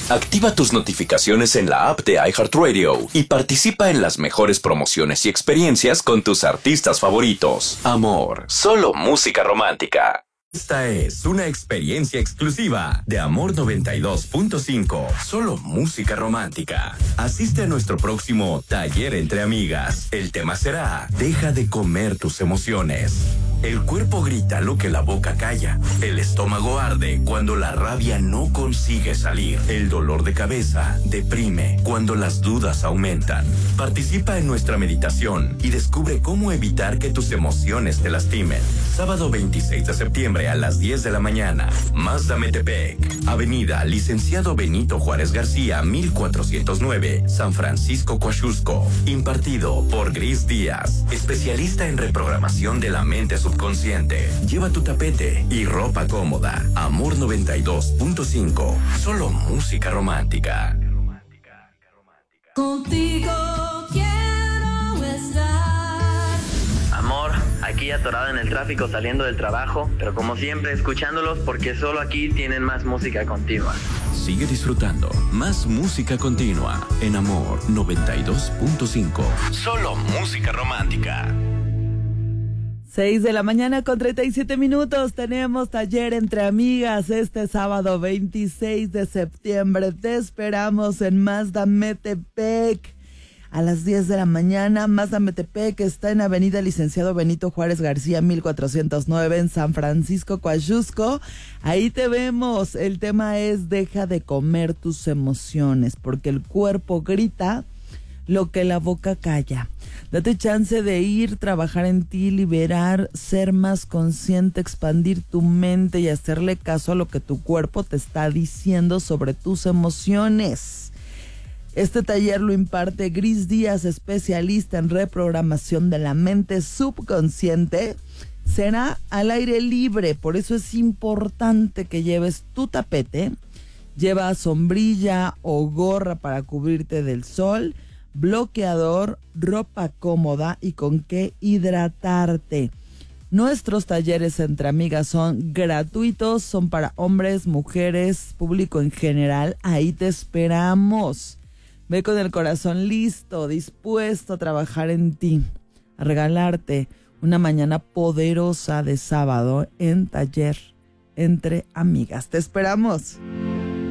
Activa tus notificaciones en la app de iHeartRadio y participa en las mejores promociones y experiencias con tus artistas favoritos. Amor, solo música romántica. Esta es una experiencia exclusiva de Amor 92.5. Solo música romántica. Asiste a nuestro próximo taller entre amigas. El tema será: deja de comer tus emociones. El cuerpo grita lo que la boca calla. El estómago arde cuando la rabia no consigue salir. El dolor de cabeza deprime cuando las dudas aumentan. Participa en nuestra meditación y descubre cómo evitar que tus emociones te lastimen. Sábado 26 de septiembre a las 10 de la mañana. Mazda Metepec. Avenida Licenciado Benito Juárez García, 1409, San Francisco, Coaxusco. Impartido por Gris Díaz, especialista en reprogramación de la mente subconsciente. Lleva tu tapete y ropa cómoda. Amor 92.5. Solo música romántica. Contigo quiero estar. Amor, aquí atorado en el tráfico saliendo del trabajo, pero como siempre escuchándolos porque solo aquí tienen más música continua. Sigue disfrutando más música continua en Amor 92.5. Solo música romántica. 6 de la mañana con 37 minutos. Tenemos taller entre amigas este sábado 26 de septiembre. Te esperamos en Mazda Metepec a las 10 de la mañana. Mazda Metepec está en Avenida Licenciado Benito Juárez García, 1409, en San Francisco, Coaxusco. Ahí te vemos. El tema es: deja de comer tus emociones, porque el cuerpo grita lo que la boca calla. Date chance de ir, trabajar en ti, liberar, ser más consciente, expandir tu mente y hacerle caso a lo que tu cuerpo te está diciendo sobre tus emociones. Este taller lo imparte Gris Díaz, especialista en reprogramación de la mente subconsciente. Será al aire libre, por eso es importante que lleves tu tapete, lleva sombrilla o gorra para cubrirte del sol, bloqueador, ropa cómoda y con qué hidratarte. Nuestros talleres entre amigas son gratuitos, son para hombres, mujeres, público en general. Ahí te esperamos. Ve con el corazón listo, dispuesto a trabajar en ti, a regalarte una mañana poderosa de sábado en taller entre amigas. Te esperamos.